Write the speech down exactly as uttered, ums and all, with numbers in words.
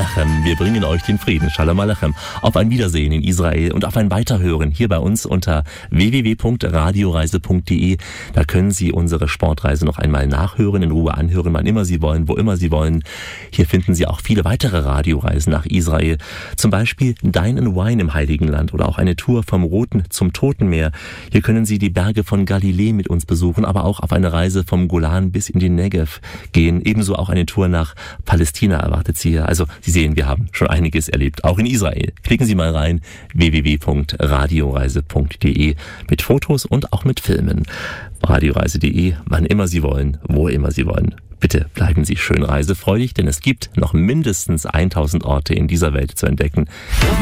Alechem. Wir bringen euch den Frieden. Shalom Alechem. Auf ein Wiedersehen in Israel und auf ein Weiterhören hier bei uns unter w w w punkt radioreise punkt d e. Da können Sie unsere Sportreise noch einmal nachhören, in Ruhe anhören, wann immer Sie wollen, wo immer Sie wollen. Hier finden Sie auch viele weitere Radioreisen nach Israel. Zum Beispiel Dine and Wine im Heiligen Land oder auch eine Tour vom Roten zum Toten Meer. Hier können Sie die Berge von Galiläa mit uns besuchen, aber auch auf eine Reise vom Golan bis in den Negev gehen. Ebenso auch eine Tour nach Palästina erwartet Sie hier. Also Sie sehen, wir haben schon einiges erlebt, auch in Israel. Klicken Sie mal rein, w w w punkt radioreise punkt d e, mit Fotos und auch mit Filmen. radioreise punkt d e, wann immer Sie wollen, wo immer Sie wollen. Bitte bleiben Sie schön reisefreudig, denn es gibt noch mindestens tausend Orte in dieser Welt zu entdecken.